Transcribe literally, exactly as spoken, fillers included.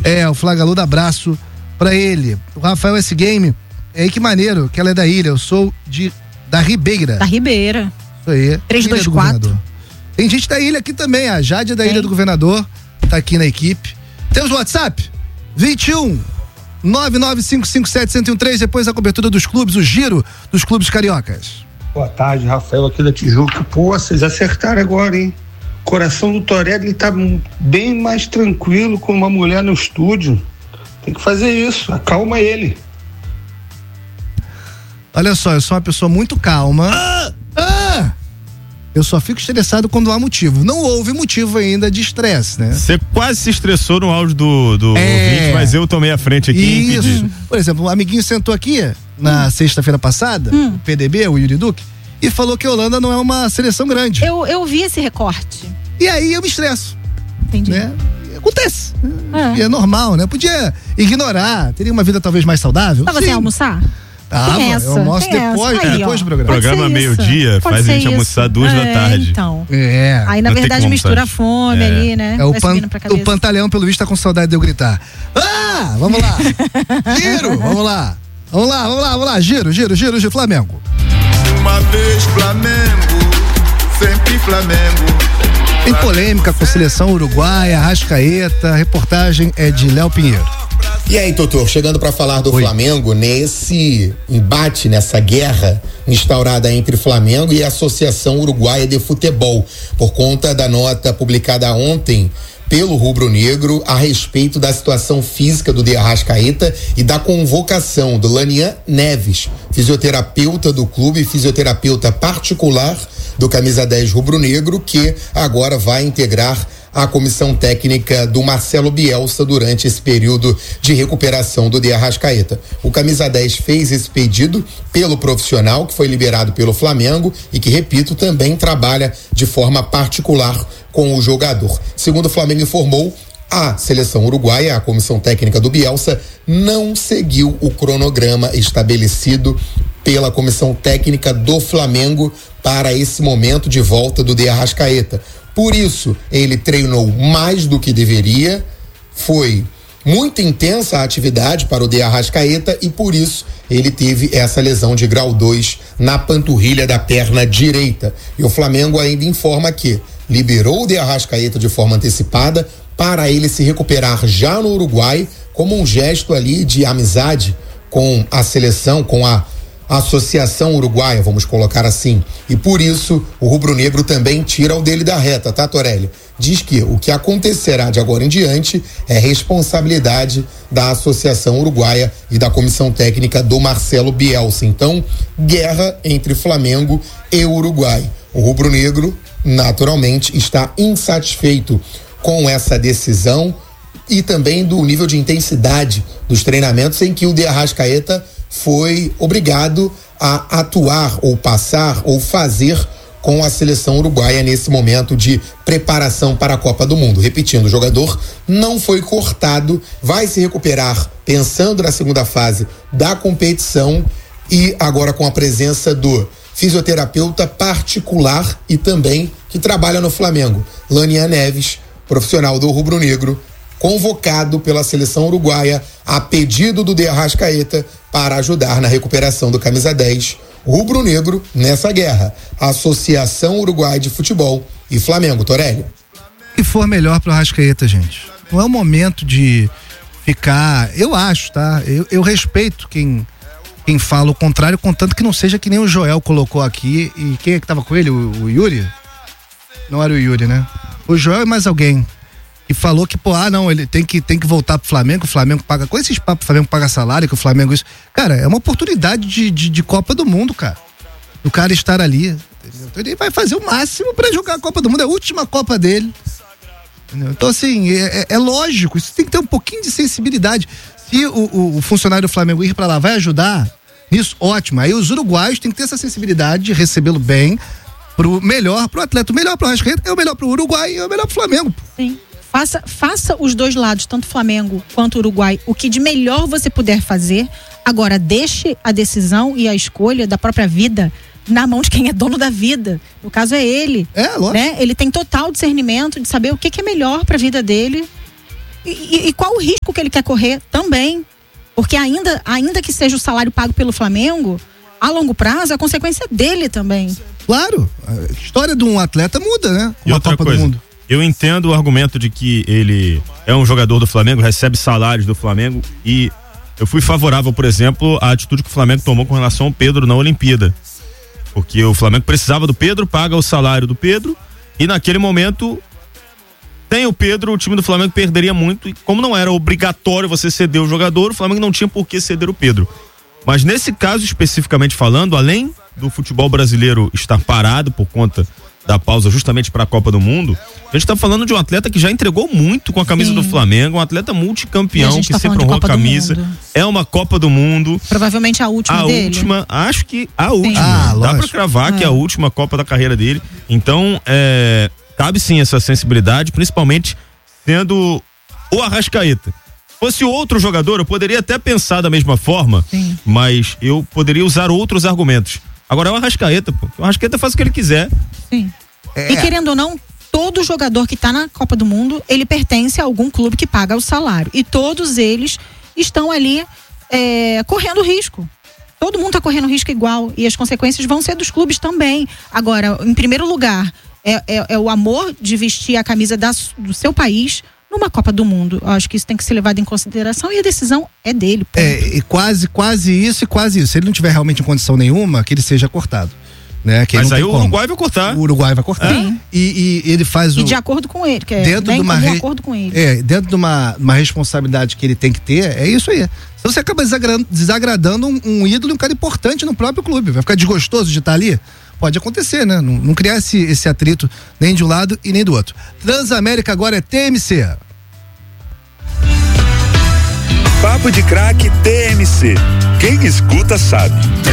É, o Flagaludo, abraço pra ele. O Rafael S. Game, é aí que maneiro, que ela é da ilha, eu sou de, da Ribeira. Da Ribeira. Isso aí. três dois quatro. Tem gente da ilha aqui também, a Jade é da Tem. Ilha do Governador, tá aqui na equipe. Temos o WhatsApp, vinte e um, nove nove cinco cinco sete, zero um três, depois a cobertura dos clubes, o giro dos clubes cariocas. Boa tarde, Rafael aqui da Tijuca. Pô, vocês acertaram agora, hein? O coração do Torelli, ele tá bem mais tranquilo com uma mulher no estúdio. Tem que fazer isso, acalma ele. Olha só, eu sou uma pessoa muito calma. Ah! Ah! Eu só fico estressado quando há motivo. Não houve motivo ainda de estresse, né? Você quase se estressou no áudio do, do É. ouvinte, mas eu tomei a frente aqui e Isso. impedi. Por exemplo, um amiguinho sentou aqui na Hum. sexta-feira passada, Hum. o P D B, o Yuri Duque, e falou que a Holanda não é uma seleção grande. Eu, eu vi esse recorte. E aí eu me estresso, Entendi. né? E acontece. É. E é normal, né? Podia ignorar, teria uma vida talvez mais saudável. Tava Sim. sem almoçar? Tava, Tem essa, eu almoço tem depois, essa. Aí, depois ó. do programa. Pode Programa ser isso. meio-dia Pode faz a ser gente isso. almoçar duas é, da tarde. Então. É. Aí, na Não tem verdade, como, mistura a Sérgio. fome É. ali, né? É o, Vai pan, subindo pra o cabeça. Pantaleão, pelo visto, tá com saudade de eu gritar. Ah, vamos lá. Giro, vamos lá. Vamos lá, vamos lá, vamos lá. Giro, giro, giro, giro. Flamengo. Uma vez Flamengo, sempre Flamengo. Tem polêmica com a seleção uruguaia, Arrascaeta. A reportagem é de Léo Pinheiro. E aí, Totô, chegando para falar do Oi. Flamengo, nesse embate, nessa guerra instaurada entre Flamengo e a Associação Uruguaia de Futebol, por conta da nota publicada ontem pelo Rubro Negro a respeito da situação física do De Arrascaeta e da convocação do Lanian Neves, fisioterapeuta do clube, fisioterapeuta particular do camisa dez Rubro Negro, que agora vai integrar a comissão técnica do Marcelo Bielsa durante esse período de recuperação do De Arrascaeta. O camisa dez fez esse pedido pelo profissional que foi liberado pelo Flamengo e que, repito, também trabalha de forma particular com o jogador. Segundo o Flamengo informou, a seleção uruguaia, a comissão técnica do Bielsa, não seguiu o cronograma estabelecido pela comissão técnica do Flamengo para esse momento de volta do De Arrascaeta. Por isso, ele treinou mais do que deveria, foi muito intensa a atividade para o De Arrascaeta e por isso ele teve essa lesão de grau dois na panturrilha da perna direita. E o Flamengo ainda informa que liberou o De Arrascaeta de forma antecipada para ele se recuperar já no Uruguai, como um gesto ali de amizade com a seleção, com a Associação Uruguaia, vamos colocar assim. E por isso, o rubro-negro também tira o dele da reta, tá, Torelli? Diz que o que acontecerá de agora em diante é responsabilidade da Associação Uruguaia e da comissão técnica do Marcelo Bielsa. Então, guerra entre Flamengo e Uruguai. O rubro-negro, naturalmente, está insatisfeito com essa decisão e também do nível de intensidade dos treinamentos em que o De Arrascaeta foi obrigado a atuar ou passar ou fazer com a seleção uruguaia nesse momento de preparação para a Copa do Mundo. Repetindo, o jogador não foi cortado, vai se recuperar pensando na segunda fase da competição e agora com a presença do fisioterapeuta particular e também que trabalha no Flamengo, Lanian Neves, profissional do Rubro Negro, convocado pela seleção uruguaia a pedido do De Arrascaeta para ajudar na recuperação do camisa dez rubro-negro nessa guerra. Associação Uruguai de Futebol e Flamengo, Torelli. O que for melhor pro Arrascaeta, gente. Não é o momento de ficar, eu acho, tá? Eu, eu respeito quem quem fala o contrário, contanto que não seja que nem o Joel colocou aqui. E quem é que tava com ele? O, o Yuri? Não era o Yuri, né? O Joel e mais alguém. E falou que, pô, ah, não, ele tem que, tem que voltar pro Flamengo, o Flamengo paga, com esses papos, o Flamengo paga salário, que o Flamengo isso. Cara, é uma oportunidade de, de, de Copa do Mundo, cara. Do cara estar ali. Entendeu? Então ele vai fazer o máximo pra jogar a Copa do Mundo, é a última Copa dele. Entendeu? Então, assim, é, é, é lógico, isso tem que ter um pouquinho de sensibilidade. Se o, o, o funcionário do Flamengo ir pra lá, vai ajudar nisso, ótimo. Aí os uruguaios têm que ter essa sensibilidade de recebê-lo bem, pro melhor, pro atleta. O melhor pro Arrascaeta é o melhor pro Uruguai e é o melhor pro Flamengo. Sim. Faça, faça os dois lados, tanto Flamengo quanto Uruguai, o que de melhor você puder fazer. Agora, deixe a decisão e a escolha da própria vida na mão de quem é dono da vida. No caso é ele. É, lógico. Né? Ele tem total discernimento de saber o que, que é melhor para a vida dele. E, e, e qual o risco que ele quer correr também? Porque ainda, ainda que seja o salário pago pelo Flamengo, a longo prazo, a consequência dele também. Claro, a história de um atleta muda, né? Com E a outra Copa coisa, do Mundo. eu entendo o argumento de que ele é um jogador do Flamengo, recebe salários do Flamengo, e eu fui favorável, por exemplo, à atitude que o Flamengo tomou com relação ao Pedro na Olimpíada. Porque o Flamengo precisava do Pedro, paga o salário do Pedro, e naquele momento, sem o Pedro, o time do Flamengo perderia muito, e como não era obrigatório você ceder o jogador, o Flamengo não tinha por que ceder o Pedro. Mas nesse caso especificamente falando, além do futebol brasileiro estar parado por conta da pausa justamente para a Copa do Mundo, a gente está falando de um atleta que já entregou muito com a camisa Sim. do Flamengo, um atleta multicampeão que tá sempre honrou a camisa. É uma Copa do Mundo. Provavelmente a última a dele. A última, acho que a última. Ah, Dá para cravar é. que é a última Copa da carreira dele. Então, é, cabe sim essa sensibilidade, principalmente sendo o Arrascaeta. Fosse outro jogador, eu poderia até pensar da mesma forma, Sim. mas eu poderia usar outros argumentos. Agora é o Arrascaeta, pô. O Arrascaeta faz o que ele quiser. Sim. É. E querendo ou não, todo jogador que está na Copa do Mundo, ele pertence a algum clube que paga o salário. E todos eles estão ali é, correndo risco. Todo mundo está correndo risco igual. E as consequências vão ser dos clubes também. Agora, em primeiro lugar, é, é, é o amor de vestir a camisa da, do seu país numa Copa do Mundo. Eu acho que isso tem que ser levado em consideração e a decisão é dele. Ponto. É, e quase, quase isso e quase isso. Se ele não tiver realmente em condição nenhuma, que ele seja cortado. Né? Que Mas aí o Uruguai vai cortar. O Uruguai vai cortar. É. E, e ele faz o. E de acordo com ele, que é dentro bem de uma de re... acordo com ele. É, dentro de uma, uma responsabilidade que ele tem que ter, é isso aí. Então você acaba desagradando, desagradando um, um ídolo e um cara importante no próprio clube. Vai ficar desgostoso de estar ali? Pode acontecer, né? Não, não criar esse, esse atrito nem de um lado e nem do outro. Transamérica agora é T M C. Papo de Craque T M C. Quem escuta sabe.